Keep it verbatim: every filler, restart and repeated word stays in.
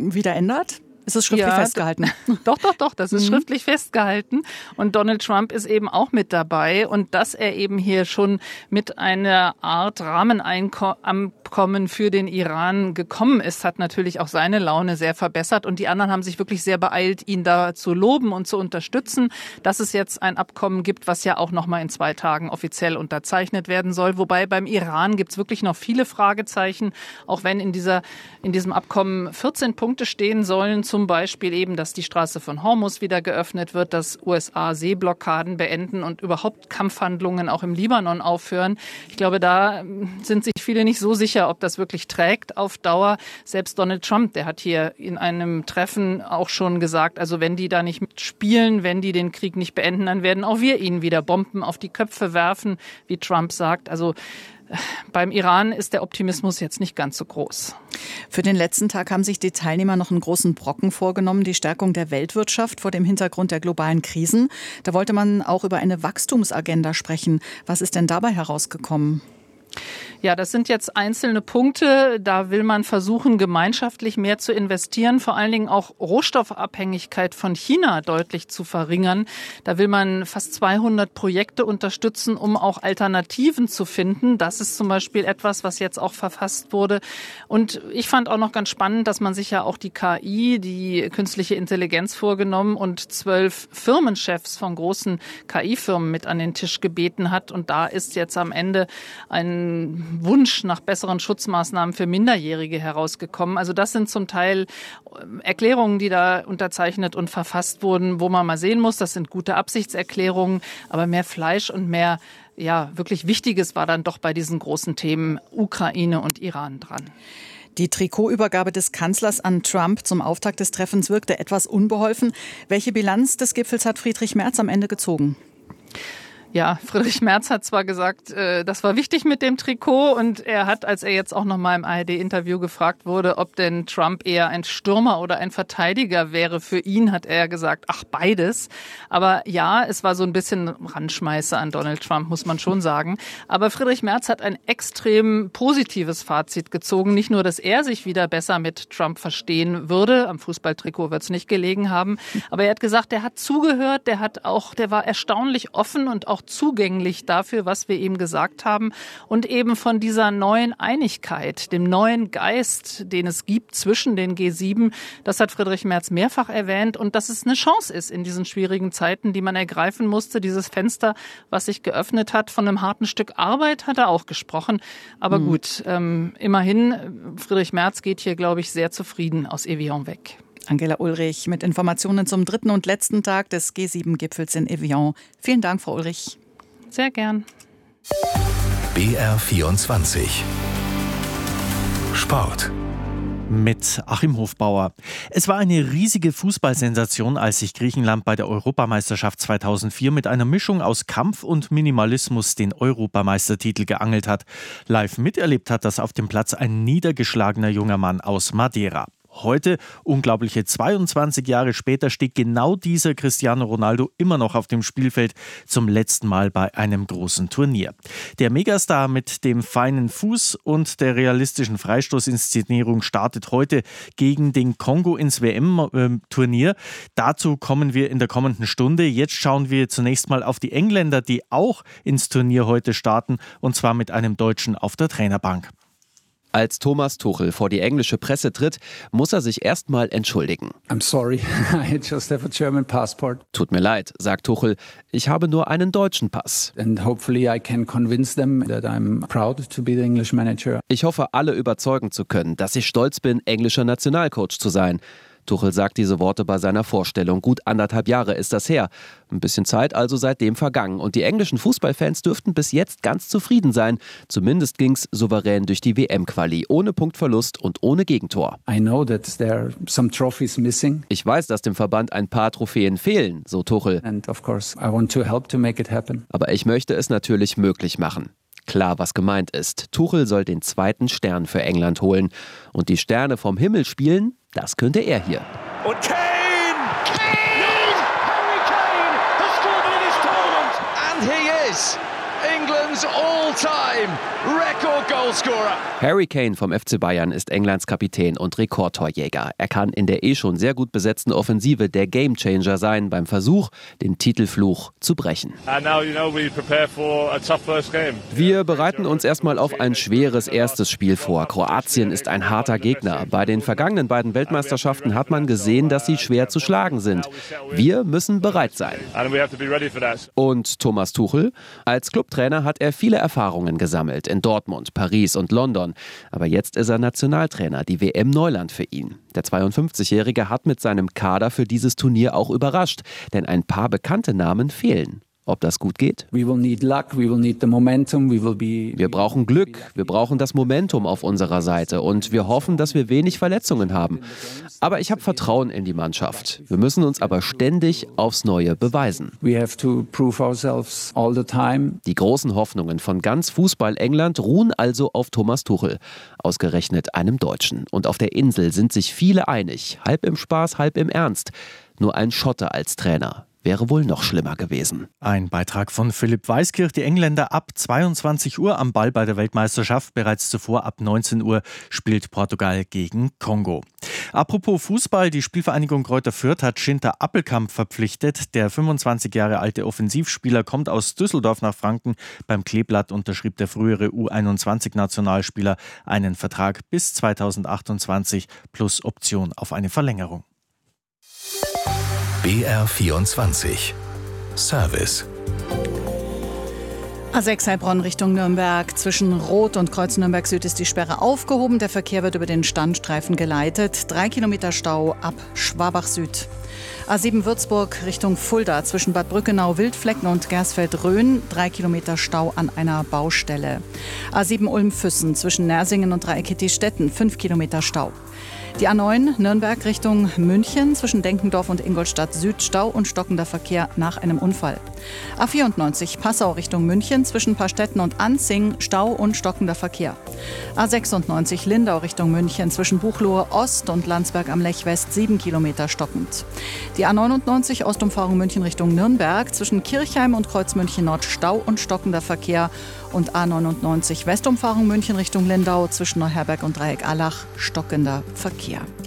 wieder ändert? Ist es schriftlich ja, festgehalten? Doch, doch, doch, das ist mhm. schriftlich festgehalten. Und Donald Trump ist eben auch mit dabei. Und dass er eben hier schon mit einer Art Rahmenabkommen für den Iran gekommen ist, hat natürlich auch seine Laune sehr verbessert. Und die anderen haben sich wirklich sehr beeilt, ihn da zu loben und zu unterstützen, dass es jetzt ein Abkommen gibt, was ja auch noch mal in zwei Tagen offiziell unterzeichnet werden soll. Wobei beim Iran gibt es wirklich noch viele Fragezeichen, auch wenn in dieser, in diesem Abkommen vierzehn Punkte stehen sollen, zum Beispiel eben, dass die Straße von Hormuz wieder geöffnet wird, dass U S A Seeblockaden beenden und überhaupt Kampfhandlungen auch im Libanon aufhören. Ich glaube, da sind sich viele nicht so sicher, ob das wirklich trägt auf Dauer. Selbst Donald Trump, der hat hier in einem Treffen auch schon gesagt, also wenn die da nicht mitspielen, wenn die den Krieg nicht beenden, dann werden auch wir ihnen wieder Bomben auf die Köpfe werfen, wie Trump sagt. Also beim Iran ist der Optimismus jetzt nicht ganz so groß. Für den letzten Tag haben sich die Teilnehmer noch einen großen Brocken vorgenommen, die Stärkung der Weltwirtschaft vor dem Hintergrund der globalen Krisen. Da wollte man auch über eine Wachstumsagenda sprechen. Was ist denn dabei herausgekommen? Ja, das sind jetzt einzelne Punkte. Da will man versuchen, gemeinschaftlich mehr zu investieren, vor allen Dingen auch Rohstoffabhängigkeit von China deutlich zu verringern. Da will man fast zweihundert Projekte unterstützen, um auch Alternativen zu finden. Das ist zum Beispiel etwas, was jetzt auch verfasst wurde. Und ich fand auch noch ganz spannend, dass man sich ja auch die K I, die künstliche Intelligenz vorgenommen und zwölf Firmenchefs von großen K I-Firmen mit an den Tisch gebeten hat. Und da ist jetzt am Ende ein Wunsch nach besseren Schutzmaßnahmen für Minderjährige herausgekommen. Also das sind zum Teil Erklärungen, die da unterzeichnet und verfasst wurden, wo man mal sehen muss, das sind gute Absichtserklärungen, aber mehr Fleisch und mehr, ja, wirklich Wichtiges war dann doch bei diesen großen Themen Ukraine und Iran dran. Die Trikotübergabe des Kanzlers an Trump zum Auftakt des Treffens wirkte etwas unbeholfen. Welche Bilanz des Gipfels hat Friedrich Merz am Ende gezogen? Ja, Friedrich Merz hat zwar gesagt, äh, das war wichtig mit dem Trikot und er hat, als er jetzt auch noch mal im A R D-Interview gefragt wurde, ob denn Trump eher ein Stürmer oder ein Verteidiger wäre für ihn, hat er gesagt, ach beides. Aber ja, es war so ein bisschen Randschmeiße an Donald Trump, muss man schon sagen. Aber Friedrich Merz hat ein extrem positives Fazit gezogen. Nicht nur, dass er sich wieder besser mit Trump verstehen würde, am Fußballtrikot wird es nicht gelegen haben, aber er hat gesagt, der hat zugehört, der hat auch, der war erstaunlich offen und auch zugänglich dafür, was wir ihm gesagt haben und eben von dieser neuen Einigkeit, dem neuen Geist, den es gibt zwischen den G sieben, das hat Friedrich Merz mehrfach erwähnt und dass es eine Chance ist in diesen schwierigen Zeiten, die man ergreifen musste, dieses Fenster, was sich geöffnet hat. Von einem harten Stück Arbeit hat er auch gesprochen, aber mhm. gut, ähm, immerhin, Friedrich Merz geht hier, glaube ich, sehr zufrieden aus Evian weg. Angela Ulrich mit Informationen zum dritten und letzten Tag des G sieben Gipfels in Evian. Vielen Dank, Frau Ulrich. Sehr gern. B R vierundzwanzig Sport. Mit Achim Hofbauer. Es war eine riesige Fußballsensation, als sich Griechenland bei der Europameisterschaft zweitausendvier mit einer Mischung aus Kampf und Minimalismus den Europameistertitel geangelt hat. Live miterlebt hat das auf dem Platz ein niedergeschlagener junger Mann aus Madeira. Heute, unglaubliche zweiundzwanzig Jahre später, steht genau dieser Cristiano Ronaldo immer noch auf dem Spielfeld, zum letzten Mal bei einem großen Turnier. Der Megastar mit dem feinen Fuß und der realistischen Freistoßinszenierung startet heute gegen den Kongo ins W M-Turnier. Dazu kommen wir in der kommenden Stunde. Jetzt schauen wir zunächst mal auf die Engländer, die auch ins Turnier heute starten, und zwar mit einem Deutschen auf der Trainerbank. Als Thomas Tuchel vor die englische Presse tritt, muss er sich erstmal entschuldigen. I'm sorry, I just have a German passport. Tut mir leid, sagt Tuchel, ich habe nur einen deutschen Pass. And hopefully I can convince them that I'm proud to be the English manager. Ich hoffe, alle überzeugen zu können, dass ich stolz bin, englischer Nationalcoach zu sein. Tuchel sagt diese Worte bei seiner Vorstellung. Gut anderthalb Jahre ist das her. Ein bisschen Zeit also seitdem vergangen. Und die englischen Fußballfans dürften bis jetzt ganz zufrieden sein. Zumindest ging's souverän durch die W M-Quali. Ohne Punktverlust und ohne Gegentor. I know that there are some trophies missing. Ich weiß, dass dem Verband ein paar Trophäen fehlen, so Tuchel. And of course, I want to help to make it happen. Aber ich möchte es natürlich möglich machen. Klar, was gemeint ist. Tuchel soll den zweiten Stern für England holen. Und die Sterne vom Himmel spielen, das könnte er hier. Und Kane! Kane! Yes! Harry Kane has scored in his tournament! And he is England's all-time record goalscorer. Harry Kane vom F C Bayern ist Englands Kapitän und Rekordtorjäger. Er kann in der eh schon sehr gut besetzten Offensive der Gamechanger sein beim Versuch, den Titelfluch zu brechen. Wir bereiten uns erstmal auf ein schweres erstes Spiel vor. Kroatien ist ein harter Gegner. Bei den vergangenen beiden Weltmeisterschaften hat man gesehen, dass sie schwer zu schlagen sind. Wir müssen bereit sein. Und Thomas Tuchel? Als Clubtrainer hat er viele Erfahrungen gesammelt in Dortmund, Paris und London. Aber jetzt ist er Nationaltrainer, die W M Neuland für ihn. Der zweiundfünfzigjährige hat mit seinem Kader für dieses Turnier auch überrascht, denn ein paar bekannte Namen fehlen. Ob das gut geht? Wir brauchen Glück, wir brauchen das Momentum auf unserer Seite und wir hoffen, dass wir wenig Verletzungen haben. Aber ich habe Vertrauen in die Mannschaft. Wir müssen uns aber ständig aufs Neue beweisen. Die großen Hoffnungen von ganz Fußball-England ruhen also auf Thomas Tuchel, ausgerechnet einem Deutschen. Und auf der Insel sind sich viele einig, halb im Spaß, halb im Ernst. Nur ein Schotte als Trainer wäre wohl noch schlimmer gewesen. Ein Beitrag von Philipp Weiskirch. Die Engländer ab zweiundzwanzig Uhr am Ball bei der Weltmeisterschaft. Bereits zuvor ab neunzehn Uhr spielt Portugal gegen Kongo. Apropos Fußball, die Spielvereinigung Greuther Fürth hat Schinter Appelkamp verpflichtet. Der fünfundzwanzig Jahre alte Offensivspieler kommt aus Düsseldorf nach Franken. Beim Kleeblatt unterschrieb der frühere U einundzwanzig-Nationalspieler einen Vertrag bis zweitausendachtundzwanzig plus Option auf eine Verlängerung. B R vierundzwanzig Service. A sechs Heilbronn Richtung Nürnberg. Zwischen Roth und Kreuz Nürnberg Süd ist die Sperre aufgehoben. Der Verkehr wird über den Standstreifen geleitet. Drei Kilometer Stau ab Schwabach Süd. A sieben Würzburg Richtung Fulda. Zwischen Bad Brückenau, Wildflecken und Gersfeld-Rhön. Drei Kilometer Stau an einer Baustelle. A sieben Ulm-Füssen. Zwischen Nersingen und Dreiecketty-Stetten. Fünf Kilometer Stau. Die A neun Nürnberg Richtung München, zwischen Denkendorf und Ingolstadt Süd Stau und stockender Verkehr nach einem Unfall. A vierundneunzig Passau Richtung München, zwischen Paarstetten und Anzing Stau und stockender Verkehr. A sechsundneunzig Lindau Richtung München, zwischen Buchloe Ost und Landsberg am Lech West sieben Kilometer stockend. Die A neunundneunzig Ostumfahrung München Richtung Nürnberg, zwischen Kirchheim und Kreuz München Nord Stau und stockender Verkehr. Und A neunundneunzig Westumfahrung München Richtung Lindau, zwischen Neuherberg und Dreieck Allach stockender Verkehr.